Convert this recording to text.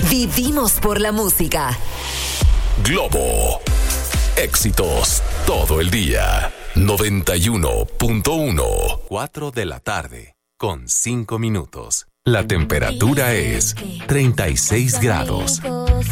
Vivimos por la música. Globo. Éxitos todo el día. 91.1. 4 de la tarde, con 5 minutos. La temperatura es 36 grados.